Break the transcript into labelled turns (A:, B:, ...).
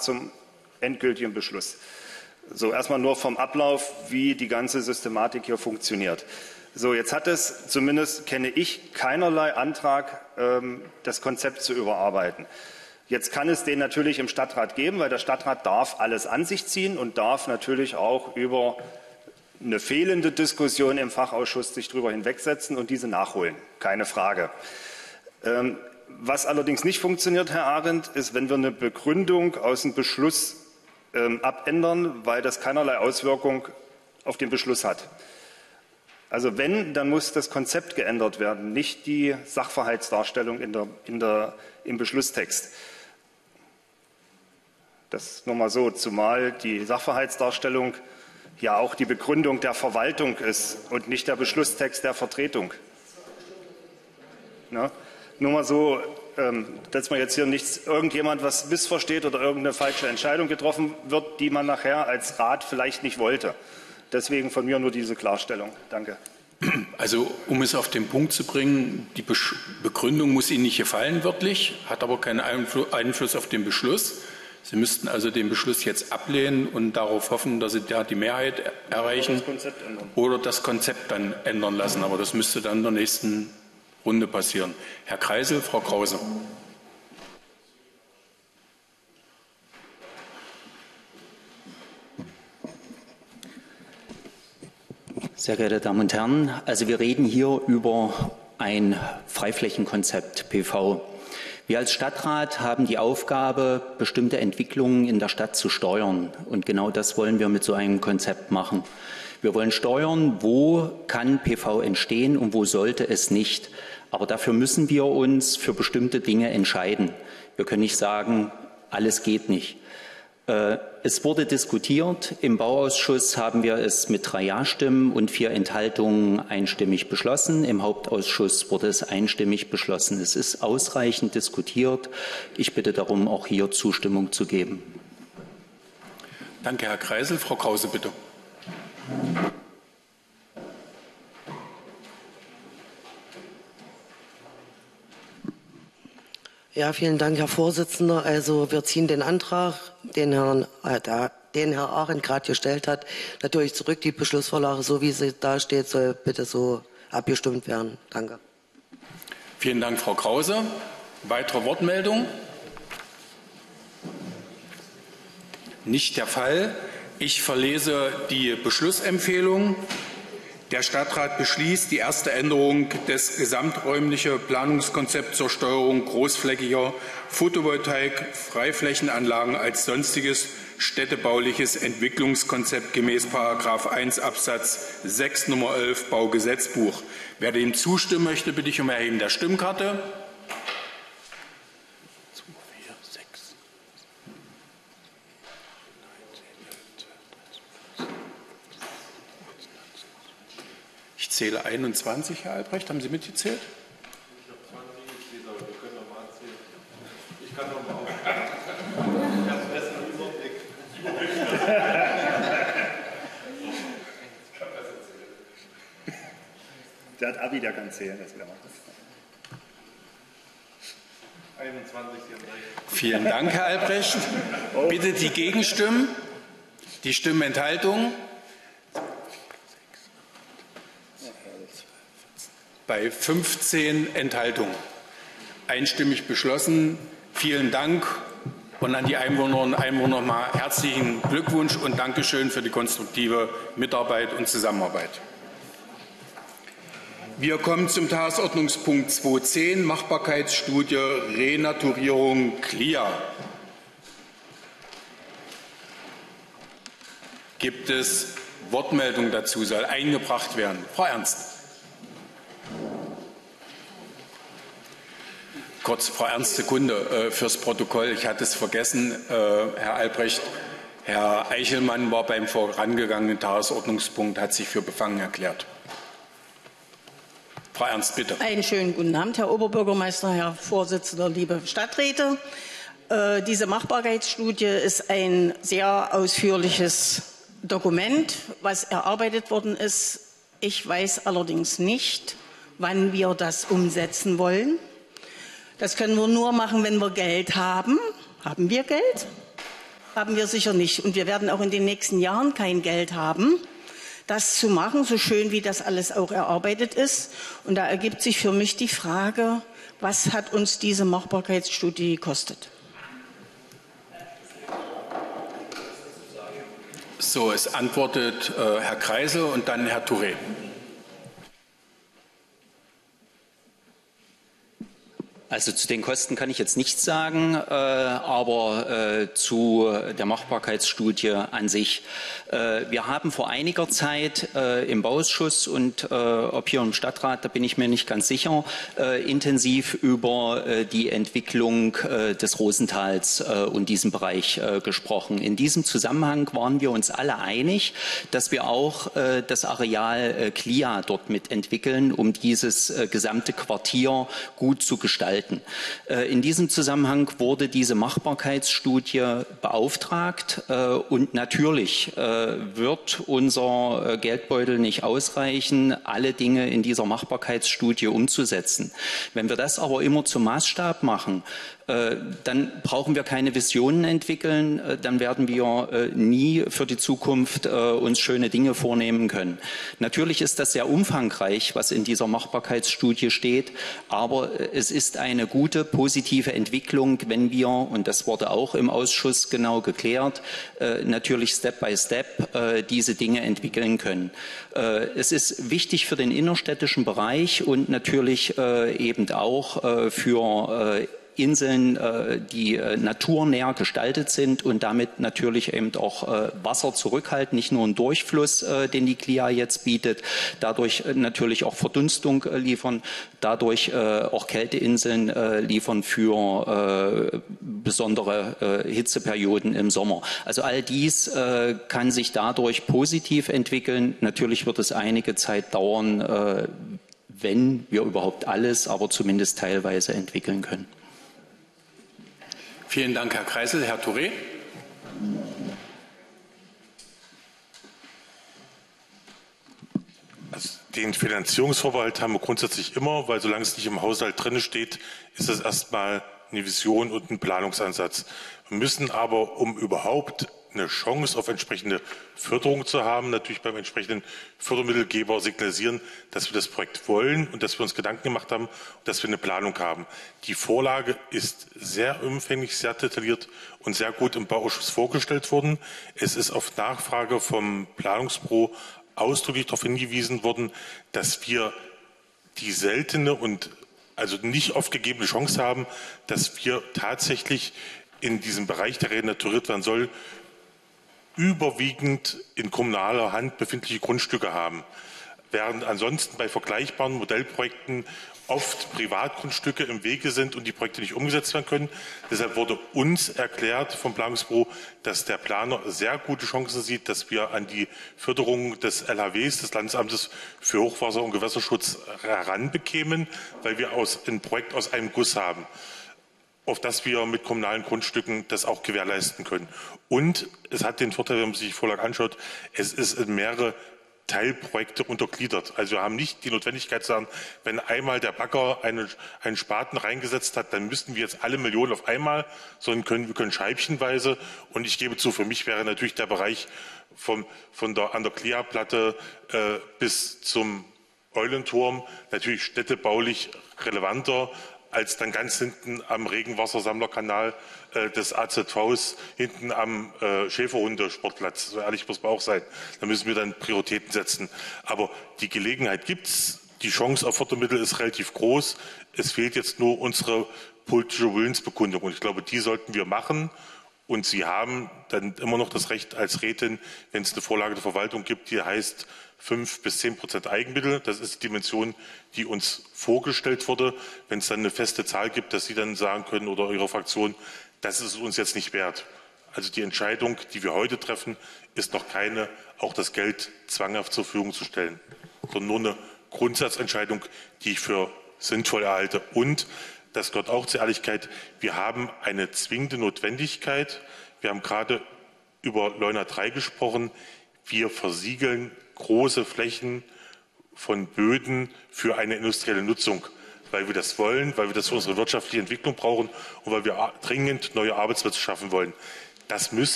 A: zum endgültigen Beschluss. So, erstmal nur vom Ablauf, wie die ganze Systematik hier funktioniert. So, jetzt hat es, zumindest kenne ich, keinerlei Antrag, das Konzept zu überarbeiten. Jetzt kann es den natürlich im Stadtrat geben, weil der Stadtrat darf alles an sich ziehen und darf natürlich auch über eine fehlende Diskussion im Fachausschuss sich darüber hinwegsetzen und diese nachholen. Keine Frage. Was allerdings nicht funktioniert, Herr Arendt, ist, wenn wir eine Begründung aus dem Beschluss abändern, weil das keinerlei Auswirkung auf den Beschluss hat. Also wenn, dann muss das Konzept geändert werden, nicht die Sachverhaltsdarstellung im Beschlusstext. Das nur mal so, zumal die Sachverhaltsdarstellung ja auch die Begründung der Verwaltung ist und nicht der Beschlusstext der Vertretung. Ja, nur mal so, dass man jetzt hier nicht irgendjemand was missversteht oder irgendeine falsche Entscheidung getroffen wird, die man nachher als Rat vielleicht nicht wollte. Deswegen von mir nur diese Klarstellung. Danke.
B: Also um es auf den Punkt zu bringen, die Begründung muss Ihnen nicht gefallen wörtlich, hat aber keinen Einfluss auf den Beschluss. Sie müssten also den Beschluss jetzt ablehnen und darauf hoffen, dass Sie da die Mehrheit erreichen oder das Konzept dann ändern lassen. Aber das müsste dann in der nächsten Runde passieren. Herr Kreisel, Frau Krause.
C: Sehr geehrte Damen und Herren, also wir reden hier über ein Freiflächenkonzept PV. Wir als Stadtrat haben die Aufgabe, bestimmte Entwicklungen in der Stadt zu steuern. Und genau das wollen wir mit so einem Konzept machen. Wir wollen steuern, wo kann PV entstehen und wo sollte es nicht. Aber dafür müssen wir uns für bestimmte Dinge entscheiden. Wir können nicht sagen, alles geht nicht. Es wurde diskutiert. Im Bauausschuss haben wir es mit 3 Ja-Stimmen und 4 Enthaltungen einstimmig beschlossen. Im Hauptausschuss wurde es einstimmig beschlossen. Es ist ausreichend diskutiert. Ich bitte darum, auch hier Zustimmung zu geben.
B: Danke, Herr Kreisel. Frau Krause, bitte.
D: Ja, vielen Dank, Herr Vorsitzender. Also wir ziehen den Antrag, den Herr Arendt gerade gestellt hat, natürlich zurück. Die Beschlussvorlage, so wie sie da steht, soll bitte so abgestimmt werden. Danke.
B: Vielen Dank, Frau Krause. Weitere Wortmeldungen? Nicht der Fall. Ich verlese die Beschlussempfehlung. Der Stadtrat beschließt die erste Änderung des gesamträumlichen Planungskonzepts zur Steuerung großflächiger Photovoltaik-Freiflächenanlagen als sonstiges städtebauliches Entwicklungskonzept gemäß § 1 Absatz 6 Nummer 11 Baugesetzbuch. Wer dem zustimmen möchte, bitte ich um Erheben der Stimmkarte. Ich zähle 21, Herr Albrecht. Haben Sie mitgezählt?
E: Ich habe 20, ich sehe es, aber wir können noch mal erzählen. Ich kann noch mal auf. Ich habe es besser Überblick.
A: Der hat Abi, der kann zählen. Das wäre
E: 21, Sie haben recht.
B: Vielen Dank, Herr Albrecht. Bitte die Gegenstimmen, die Stimmenthaltung. Bei 15 Enthaltungen. Einstimmig beschlossen. Vielen Dank und an die Einwohnerinnen und Einwohner mal herzlichen Glückwunsch und Dankeschön für die konstruktive Mitarbeit und Zusammenarbeit. Wir kommen zum Tagesordnungspunkt 2.10, Machbarkeitsstudie Renaturierung Clia. Gibt es Wortmeldungen dazu? Soll eingebracht werden? Frau Ernst. Kurz, Frau Ernst, Sekunde fürs Protokoll. Ich hatte es vergessen, Herr Albrecht. Herr Eichelmann war beim vorangegangenen Tagesordnungspunkt, hat sich für befangen erklärt. Frau Ernst, bitte.
F: Einen schönen guten Abend, Herr Oberbürgermeister, Herr Vorsitzender, liebe Stadträte. Diese Machbarkeitsstudie ist ein sehr ausführliches Dokument, was erarbeitet worden ist. Ich weiß allerdings nicht, wann wir das umsetzen wollen. Das können wir nur machen, wenn wir Geld haben. Haben wir Geld? haben wir sicher nicht. Und wir werden auch in den nächsten Jahren kein Geld haben, das zu machen, so schön wie das alles auch erarbeitet ist. Und da ergibt sich für mich die Frage, was hat uns diese Machbarkeitsstudie gekostet?
B: So, es antwortet Herr Kreisel und dann Herr Touré.
C: Also zu den Kosten kann ich jetzt nichts sagen, aber zu der Machbarkeitsstudie an sich. Wir haben vor einiger Zeit im Bauausschuss und ob hier im Stadtrat, da bin ich mir nicht ganz sicher, intensiv über die Entwicklung des Rosentals und diesem Bereich gesprochen. In diesem Zusammenhang waren wir uns alle einig, dass wir auch das Areal Klia dort mitentwickeln, um dieses gesamte Quartier gut zu gestalten. In diesem Zusammenhang wurde diese Machbarkeitsstudie beauftragt und natürlich wird unser Geldbeutel nicht ausreichen, alle Dinge in dieser Machbarkeitsstudie umzusetzen. Wenn wir das aber immer zum Maßstab machen, dann brauchen wir keine Visionen entwickeln, dann werden wir nie für die Zukunft uns schöne Dinge vornehmen können. Natürlich ist das sehr umfangreich, was in dieser Machbarkeitsstudie steht, aber es ist eine gute, positive Entwicklung, wenn wir, und das wurde auch im Ausschuss genau geklärt, natürlich Step by Step diese Dinge entwickeln können. Es ist wichtig für den innerstädtischen Bereich und natürlich eben auch für Inseln, die naturnäher gestaltet sind und damit natürlich eben auch Wasser zurückhalten, nicht nur einen Durchfluss, den die Klia jetzt bietet, dadurch natürlich auch Verdunstung liefern, dadurch auch Kälteinseln liefern für besondere Hitzeperioden im Sommer. Also all dies kann sich dadurch positiv entwickeln. Natürlich wird es einige Zeit dauern, wenn wir überhaupt alles, aber zumindest teilweise entwickeln können.
B: Vielen Dank, Herr Kreisel. Herr Touré.
G: Also den Finanzierungsvorbehalt haben wir grundsätzlich immer, weil solange es nicht im Haushalt drin steht, ist es erstmal eine Vision und ein Planungsansatz. Wir müssen aber, um überhaupt eine Chance auf entsprechende Förderung zu haben, natürlich beim entsprechenden Fördermittelgeber signalisieren, dass wir das Projekt wollen und dass wir uns Gedanken gemacht haben und dass wir eine Planung haben. Die Vorlage ist sehr umfänglich, sehr detailliert und sehr gut im Bauausschuss vorgestellt worden. Es ist auf Nachfrage vom Planungsbüro ausdrücklich darauf hingewiesen worden, dass wir die seltene und also nicht oft gegebene Chance haben, dass wir tatsächlich in diesem Bereich, der renaturiert werden soll, überwiegend in kommunaler Hand befindliche Grundstücke haben, während ansonsten bei vergleichbaren Modellprojekten oft Privatgrundstücke im Wege sind und die Projekte nicht umgesetzt werden können. Deshalb wurde uns erklärt vom Planungsbüro, dass der Planer sehr gute Chancen sieht, dass wir an die Förderung des LHWs, des Landesamtes für Hochwasser- und Gewässerschutz, heranbekämen, weil wir ein Projekt aus einem Guss haben, auf das wir mit kommunalen Grundstücken das auch gewährleisten können. Und es hat den Vorteil, wenn man sich die Vorlage anschaut, es ist in mehrere Teilprojekte untergliedert. Also wir haben nicht die Notwendigkeit zu sagen, wenn einmal der Bagger einen Spaten reingesetzt hat, dann müssten wir jetzt alle Millionen auf einmal, sondern wir können scheibchenweise. Und ich gebe zu, für mich wäre natürlich der Bereich an der Klia-Platte bis zum Eulenturm natürlich städtebaulich relevanter als dann ganz hinten am Regenwassersammlerkanal des AZVs, hinten am Schäferhundesportplatz. So ehrlich muss man auch sein. Da müssen wir dann Prioritäten setzen. Aber die Gelegenheit gibt's. Die Chance auf Fördermittel ist relativ groß. Es fehlt jetzt nur unsere politische Willensbekundung. Und ich glaube, die sollten wir machen. Und Sie haben dann immer noch das Recht als Rätin, wenn es eine Vorlage der Verwaltung gibt, die heißt 5 bis 10% Eigenmittel. Das ist die Dimension, die uns vorgestellt wurde. Wenn es dann eine feste Zahl gibt, dass Sie dann sagen können oder Ihre Fraktion, das ist uns jetzt nicht wert. Also die Entscheidung, die wir heute treffen, ist noch keine, auch das Geld zwanghaft zur Verfügung zu stellen, sondern nur eine Grundsatzentscheidung, die ich für sinnvoll erhalte. Und das gehört auch zur Ehrlichkeit. Wir haben eine zwingende Notwendigkeit. Wir haben gerade über Leuna 3 gesprochen. Wir versiegeln große Flächen von Böden für eine industrielle Nutzung, weil wir das wollen, weil wir das für unsere wirtschaftliche Entwicklung brauchen und weil wir dringend neue Arbeitsplätze schaffen wollen. Das müssen